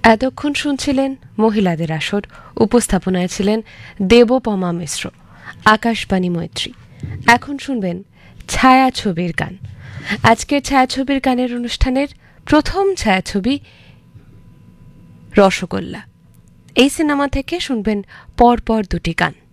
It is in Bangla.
এতক্ষণ শুনছিলেন মহিলাদের আসর। উপস্থাপনায় ছিলেন দেবপমা মিশ্র, আকাশবাণী মৈত্রী। এখন শুনবেন ছায়াছবির গান। আজকের ছায়াছবির গানের অনুষ্ঠানের প্রথম ছায়াছবি রসগোল্লা। এই সিনেমা থেকে শুনবেন পরপর দুটি গান।